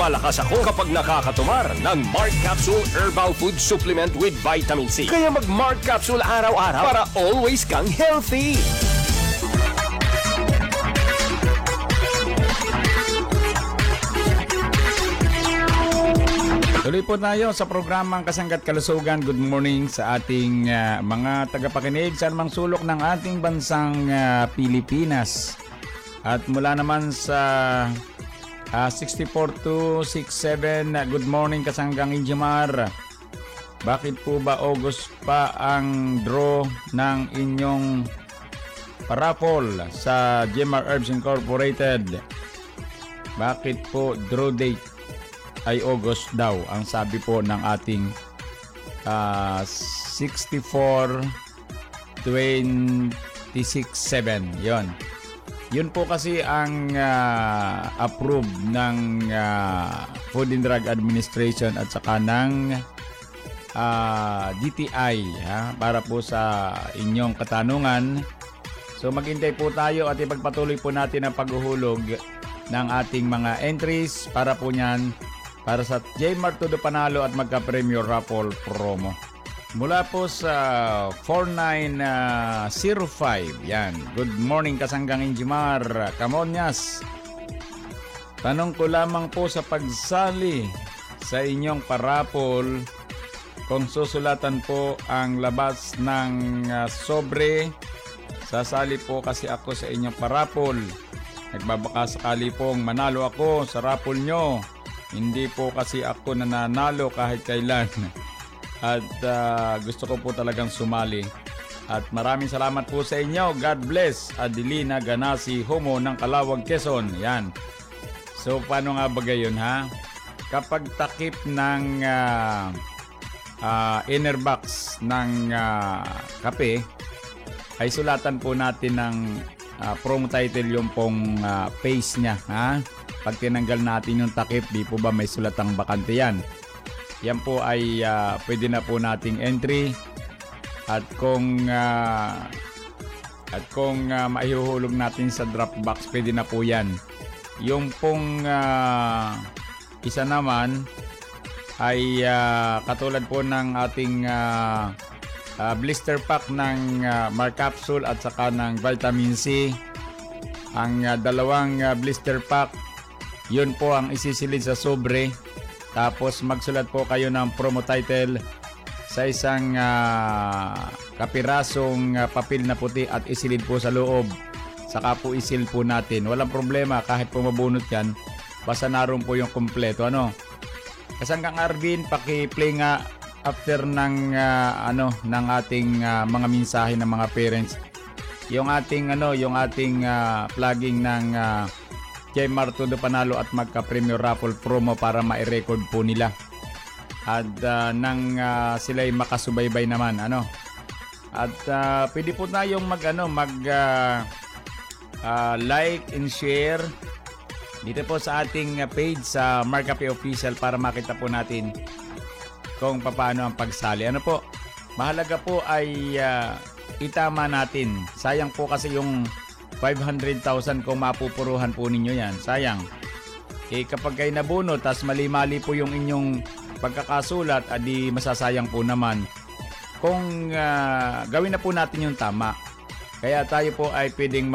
lumalakas ako kapag nakakatumar ng Mark Capsule Herbal Food Supplement with Vitamin C. Kaya mag-Mark Capsule araw-araw para always kang healthy. Tuloy po tayo sa programang Kasanggat Kalusugan. Good morning sa ating mga tagapakinig sa anumang sulok ng ating bansang Pilipinas. At mula naman sa 64 to 67, good morning Kasanggang Injimar. Bakit po ba August pa ang draw ng inyong parapol sa Jemar Herbs Incorporated? Bakit po draw date ay August daw, ang sabi po ng ating 64-26-7. Yun po kasi ang approved ng Food and Drug Administration at saka ng DTI para po sa inyong katanungan. So maghintay po tayo at ipagpatuloy po natin ang paghuhulog ng ating mga entries para po niyan para sa Jmart Todo Panalo at magka-Premier Raffle promo. Mula po sa 4905. Yan. Good morning Kasanggang Injimar. Kamonyas. Tanong ko lamang po sa pagsali sa inyong parapol kung susulatan po ang labas ng sobre. Sasali po kasi ako sa inyong parapol. Nagbabaka sakali pong manalo ako sa raffle nyo. Hindi po kasi ako nananalo kahit kailan. At gusto ko po talagang sumali. At maraming salamat po sa inyo. God bless. Adelina Ganasi Homo ng Calawag, Quezon. Yan. So paano nga ba gayon ha? Kapag takip ng inner box ng kape, ay sulatan po natin ng promo title yung pong face niya. Ha? Pag tinanggal natin yung takip, di po ba may sulatang bakante yan? Yan po ay pwede na po nating entry. At kung maihuhulog natin sa drop box, pwede na po yan. Yung pong isa naman ay katulad po ng ating blister pack ng Mark Capsule at saka ng Vitamin C. Ang dalawang blister pack, yun po ang isisilid sa sobre. Tapos magsulat po kayo ng promo title sa isang kapirasong papel na puti at isilid po sa loob. Saka po isil po natin. Walang problema kahit po mabunot yan. Basta naroon po yung kompleto. Kasanggang Arvin, paki-play nga after ng ng ating mga mensahe ng mga parents. Yung ating plugging ng Jmart Todo Panalo at magka-Premier Raffle promo para ma-record po nila. At nang sila'y makasubaybay naman, At pwede po tayong like and share dito po sa ating page sa Mark Cafe Official para makita po natin kung paano ang pagsali. Mahalaga po ay itama natin. Sayang po kasi yung 500,000 kung mapupuruhan po ninyo yan. Sayang. Kapag kayo nabunot, tas mali-mali po yung inyong pagkakasulat, adi masasayang po naman. Kung gawin na po natin yung tama. Kaya tayo po ay pwedeng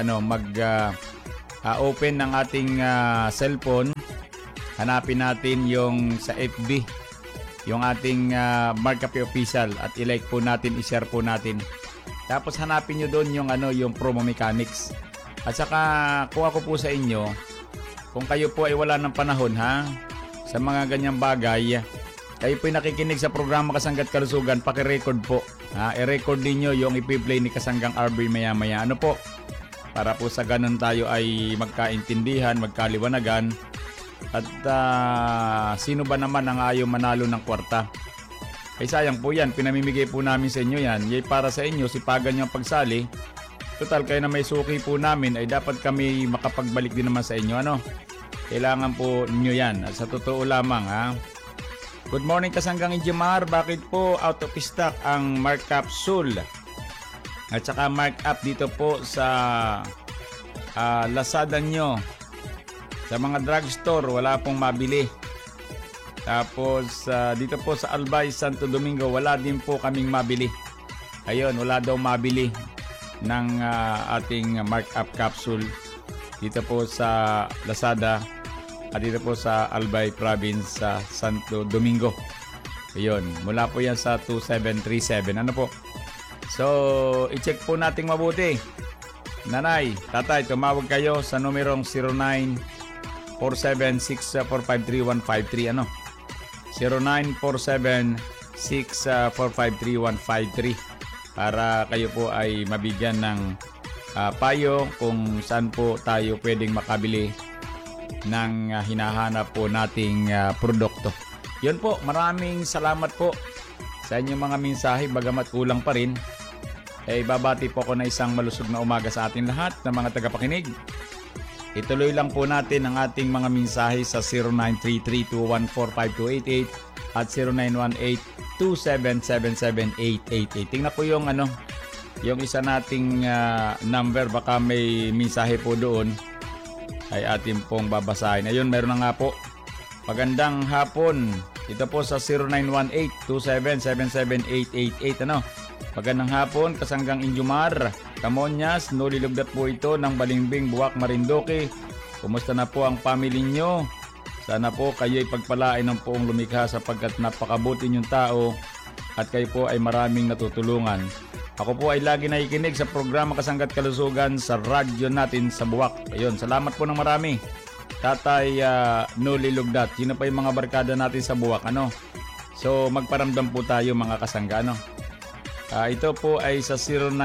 open ng ating cellphone. Hanapin natin yung sa FB, yung ating Mark Cafe Official at i-like po natin, i-share po natin. Tapos hanapin nyo doon yung promo mechanics. At saka kung ako po sa inyo, kung kayo po ay wala ng panahon sa mga ganyang bagay, kayo po ay nakikinig sa programa Kasanggat Kalusugan, paki-record po. I-record din nyo yung ipi-play ni Kasanggang RB maya-maya. Para po sa ganun tayo ay magkaintindihan, magkaliwanagan. At sino ba naman ang ayaw manalo ng kwarta? Ay sayang po yan, pinamimigay po namin sa inyo yan. Yay, para sa inyo, sipagan nyo ang pagsali. Total, kayo na may suki po namin, ay dapat kami makapagbalik din naman sa inyo. Kailangan po ninyo yan. At sa totoo lamang, Good morning Kasanggang Injimar, bakit po out of stock ang Mark Capsule? At saka mark up dito po sa Lazada nyo. Sa mga drugstore, wala pong mabili. Tapos dito po sa Albay, Santo Domingo, wala din po kaming mabili. Ayun, wala daw mabili ng ating markup capsule dito po sa Lazada at dito po sa Albay Province sa Santo Domingo. Ayun, mula po yan sa 2737. Ano po? So, i-check po nating mabuti. Nanay, tatay, tumawag kayo sa numerong 0947-6453153. Ano? 0947-6453153 para kayo po ay mabigyan ng payo kung saan po tayo pwedeng makabili ng hinahanap po nating produkto. Yun po, maraming salamat po sa inyong mga mensahe, bagamat kulang pa rin. Babati po ako na isang malusog na umaga sa ating lahat ng mga tagapakinig. Ituloy lang po natin ang ating mga mensahe sa 0933-214-5288 at 0918-277-7888. Tingnan po yung yung isa nating number, baka may mensahe po doon ay atin pong babasahin. Ayun, meron na nga po. Magandang hapon. Ito po sa 0918-277-7888. Magandang hapon, Kasanggang Injumar, Camonyas, nulilugdat po ito ng Balimbing, Buwak, Marindoque. Kumusta na po ang family nyo? Sana po kayo'y pagpalain ng poong lumikha sapagkat napakabuti niyong tao at kayo po ay maraming natutulungan. Ako po ay lagi nakikinig sa programa Kasanggat Kalusugan sa radyo natin sa Buwak. Ayun, salamat po ng marami. Tatay nulilugdat. Sino pa yung mga barkada natin sa Buwak? So magparamdam po tayo mga kasangga. Ito po ay sa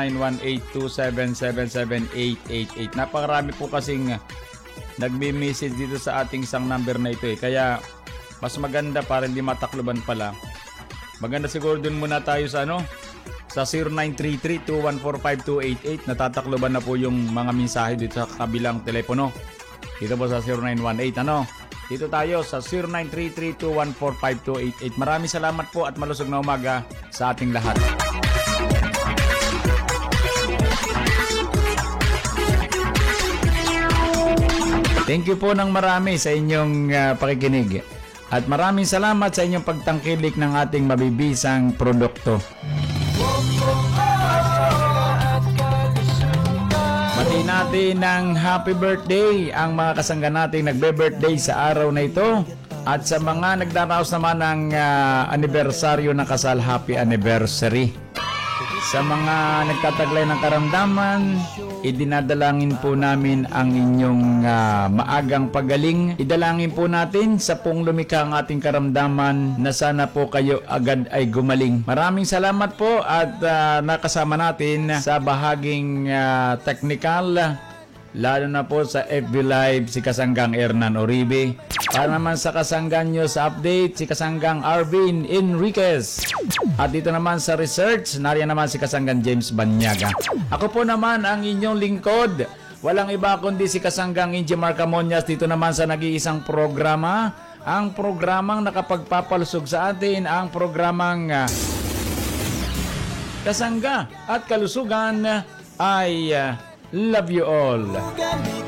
0918-277-7888. Napakarami po kasing nagme-message dito sa ating isang number na ito. Kaya mas maganda para hindi matakloban pala. Maganda siguro dun muna tayo sa sa 0933-214-5288. Natatakloban na po yung mga mensahe dito sa kabilang telepono. Dito po sa 0918. Dito tayo sa 0933-214-5288. Maraming salamat po at malusog na umaga sa ating lahat. Thank you po ng marami sa inyong pakikinig. At maraming salamat sa inyong pagtangkilik ng ating mabibisang produkto. Bati natin ng happy birthday ang mga kasangga natin nagbe-birthday sa araw na ito. At sa mga nagdaraos naman ng anibersaryo ng kasal, happy anniversary. Sa mga nagtataglay ng karamdaman, idinadalangin po namin ang inyong maagang pagaling. Idalangin po natin sa pong lumikha ang ating karamdaman na sana po kayo agad ay gumaling. Maraming salamat po at nakasama natin sa bahaging technical, lalo na po sa FB Live si Kasanggang Hernan Oribe. Para naman sa kasanggan nyo sa update, si Kasanggang Arvin Enriquez. At dito naman sa research, nariyan naman si Kasanggang James Banyaga. Ako po naman ang inyong lingkod. Walang iba kundi si Kasanggang Injumar Camonyas dito naman sa nag-iisang programa. Ang programang nakapagpapalusog sa atin, ang programang Kasangga at Kalusugan ay love you all.